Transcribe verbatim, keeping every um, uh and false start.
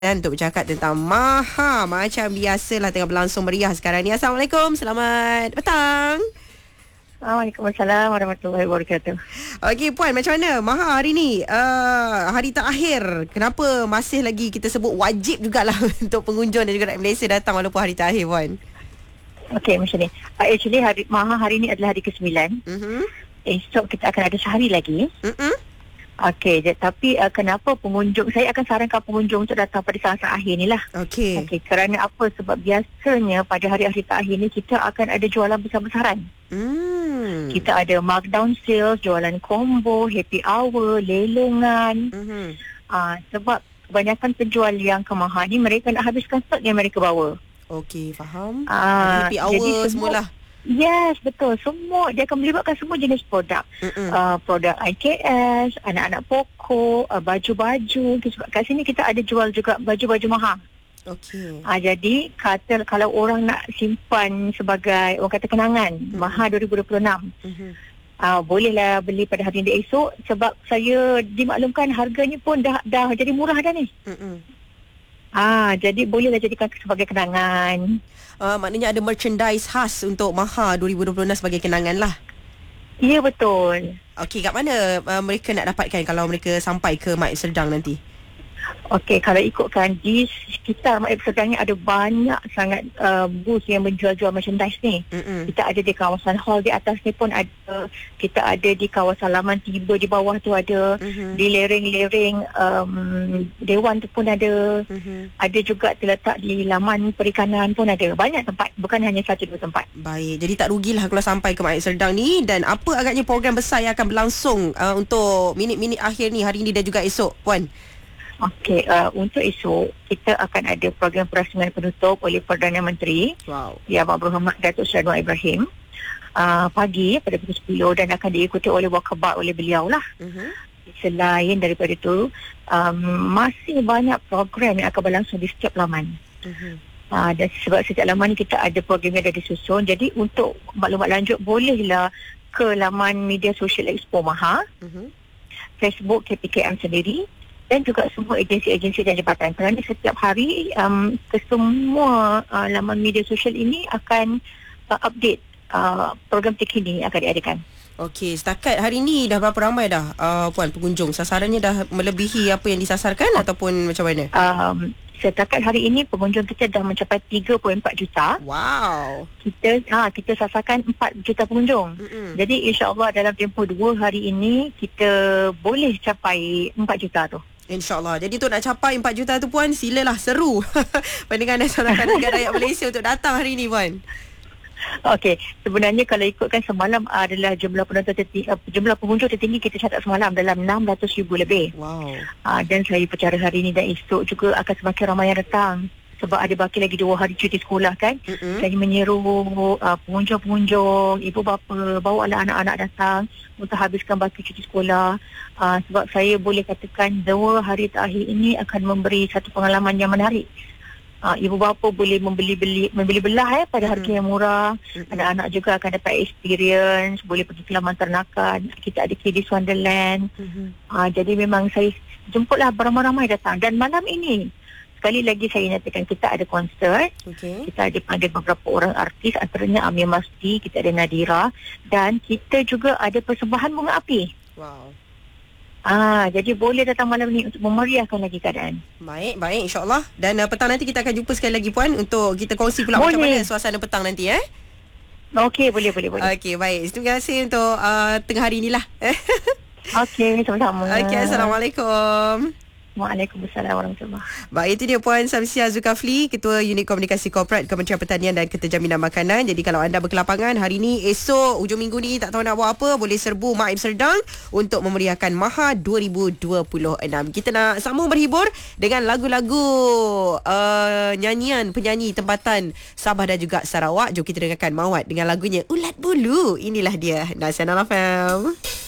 Dan untuk bercakap tentang Maha, macam biasalah tengah berlangsung meriah sekarang ni. Assalamualaikum, selamat petang. Waalaikumsalam warahmatullahi wabarakatuh. Okey Puan, macam mana Maha hari ni? Uh, hari terakhir. Kenapa masih lagi kita sebut wajib jugalah untuk pengunjung dan juga rakyat Malaysia datang walaupun hari terakhir, Puan? Okey, macam ni. Uh, actually hari Maha hari ni adalah hari kesembilan. Mhm. Esok kita akan ada sehari lagi. Mhm. Okey, tapi uh, kenapa pengunjung, saya akan sarankan pengunjung untuk datang pada saat-saat akhir ni lah. Okey. Okey, kerana apa? Sebab biasanya pada hari-hari terakhir ni kita akan ada jualan besar-besaran. Hmm. Kita ada markdown sales, jualan combo, happy hour, lelongan. Mhm. Uh, sebab kebanyakan penjual yang ke Maha ni mereka nak habiskan stok yang mereka bawa. Okey, faham. Ah, Happy jadi hour semua- semualah. Yes, betul. Semua dia akan melibatkan semua jenis produk. Mm-mm. Uh, produk I K S, anak-anak pokok, uh, baju-baju. Sebab kat sini kita ada jual juga baju-baju Maha. Okey. Uh, jadi kata kalau orang nak simpan sebagai orang kata kenangan Mm-mm. Maha dua ribu dua puluh enam. Mhm. Uh, bolehlah beli pada hari ini esok sebab saya dimaklumkan harganya pun dah dah jadi murah dah ni. Mhm. Ah, jadi bolehlah jadikan sebagai kenangan. Uh, maknanya ada merchandise khas untuk Maha dua ribu dua puluh enam sebagai kenangan lah. Ya, betul. Okey, kat mana uh, mereka nak dapatkan kalau mereka sampai ke Mat Serdang nanti? Okey, kalau ikutkan di sekitar Mat Serdang ni ada banyak sangat uh, booth yang menjual-jual merchandise ni. Mm-mm. Kita ada di kawasan hall di atas ni pun ada. Kita ada di kawasan laman tiba di bawah tu ada. Mhm. Di lereng-lereng um, Dewan tu pun ada. Mhm. Ada juga terletak di laman perikanan pun ada. Banyak tempat, bukan hanya satu dua tempat. Baik, jadi tak rugilah kalau sampai ke Mat Serdang ni. Dan apa agaknya program besar yang akan berlangsung uh, untuk minit-minit akhir ni, hari ni dan juga esok, Puan? Okey, uh, untuk esok kita akan ada program perasingan penutup oleh Perdana Menteri Wow. Yang Berhormat Datuk Seri Anwar Ibrahim uh, pagi pada pukul sepuluh dan akan diikuti oleh wakabat oleh beliau lah. Mhm. Selain daripada itu, um, masih banyak program yang akan berlangsung di setiap laman. Mhm. Uh, dan sebab setiap laman ni kita ada program yang dah disusun. Jadi untuk maklumat lanjut bolehlah ke laman media sosial Expo Maha, Mhm. Facebook K P K M sendiri dan juga semua agensi-agensi dan jabatan. Kerana setiap hari um, kesemua uh, laman media sosial ini akan uh, update uh, program terkini akan diadakan. Okey, setakat hari ni dah berapa ramai dah uh, Puan pengunjung? Sasarannya dah melebihi apa yang disasarkan ataupun macam mana? Um, setakat hari ini pengunjung kita dah mencapai tiga perpuluhan empat juta. Wow. Kita ha, kita sasarkan empat juta pengunjung. Mm-mm. Jadi insya-Allah dalam tempoh dua hari ini kita boleh capai empat juta tu. InsyaAllah. Jadi untuk nak capai empat juta tu, Puan, silalah seru pendengar masyarakat negara rakyat Malaysia untuk datang hari ni, Puan. Okey, sebenarnya kalau ikutkan semalam adalah jumlah penonton tertinggi, uh, jumlah pengunjung tertinggi kita catat semalam dalam enam ratus ribu lebih. Wow. Uh, dan saya percaya hari ini dan esok juga akan semakin ramai yang datang. Sebab ada baki lagi dua hari cuti sekolah kan. Mm-mm. Saya menyeru uh, pengunjung-pengunjung, ibu bapa, bawalah anak-anak datang untuk habiskan baki cuti sekolah. Uh, sebab saya boleh katakan dua hari terakhir ini akan memberi satu pengalaman yang menarik. Uh, ibu bapa boleh membeli-beli membeli belah eh pada harga Mm-mm. yang murah. Mm-mm. Anak-anak juga akan dapat experience, boleh pergi ke laman ternakan. Kita ada Kiddies Wonderland. Mhm. Uh, jadi memang saya jemputlah beramai-ramai datang. Dan malam ini, sekali lagi saya nyatakan kita ada konsert. Okey. Kita ada panggil beberapa orang artis, antaranya Amir Masdi, kita ada Nadira. Dan kita juga ada persembahan bunga api. Wow. Ah, jadi boleh datang malam ni untuk memeriahkan lagi keadaan. Baik, baik, insyaAllah. Dan uh, petang nanti kita akan jumpa sekali lagi, Puan, untuk kita kongsi pula Boleh. macam mana suasana petang nanti, eh? Okey, boleh, boleh, boleh. Okey, baik. Terima kasih untuk uh, tengah hari inilah. Okey, sama-sama. Okey, Assalamualaikum. Waalaikumsalam warahmatullahi. Baik, itu dia Puan Samsiah Zulkafli, Ketua Unit Komunikasi Korporat Kementerian Pertanian dan Keterjaminan Makanan. Jadi kalau anda berkelapangan hari ni, esok, ujung minggu ni tak tahu nak buat apa, boleh serbu Mat Serdang untuk memeriahkan Maha dua ribu dua puluh enam. Kita nak sambung berhibur dengan lagu-lagu uh, nyanyian penyanyi tempatan Sabah dan juga Sarawak. Jom kita dengarkan Mawat dengan lagunya Ulat Bulu. Inilah dia Nasional F M.